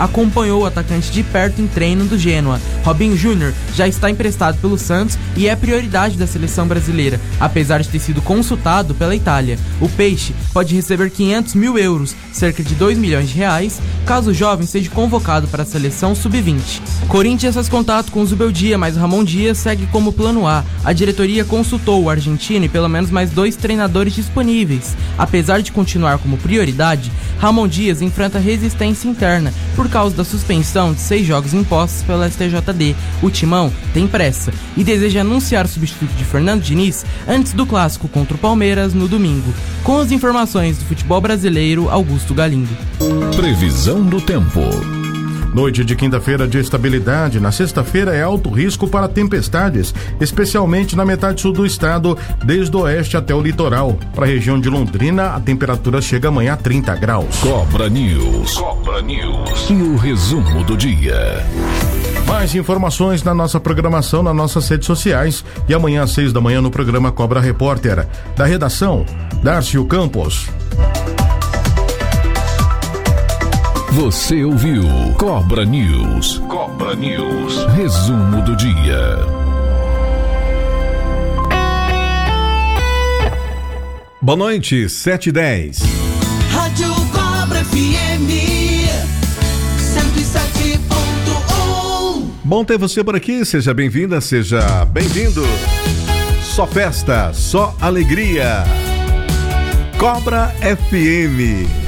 acompanhou o atacante de perto em treino do Genoa. Robinho Júnior já está emprestado pelo Santos e é prioridade da seleção brasileira, apesar de ter sido consultado pela Itália. O Peixe pode receber 500 mil euros, cerca de 2 milhões de reais, caso o jovem seja convocado para a seleção sub-20. Corinthians faz contato com o Zubeldia, mas Ramon Dias segue como plano A. A diretoria consultou o argentino e pelo menos mais 2 treinadores disponíveis. Apesar de continuar como prioridade, Ramon Dias enfrenta resistência interna por causa da suspensão de 6 jogos impostos pela STJD. O Timão tem pressa e deseja anunciar o substituto de Fernando Diniz antes do clássico contra o Palmeiras no domingo. Com as informações do futebol brasileiro, Augusto Galindo. Previsão do tempo. Noite de quinta-feira de estabilidade. Na sexta-feira é alto risco para tempestades, especialmente na metade sul do estado, desde o oeste até o litoral. Para a região de Londrina, a temperatura chega amanhã a 30 graus. Cobra News. Cobra News. E o resumo do dia. Mais informações na nossa programação, nas nossas redes sociais e amanhã às 6 da manhã no programa Cobra Repórter. Da redação, Darcio Campos. Você ouviu Cobra News. Cobra News. Resumo do dia. Boa noite, 7h10. Rádio Cobra FM 107.1. Bom ter você por aqui, seja bem-vinda, seja bem-vindo. Só festa, só alegria. Cobra FM.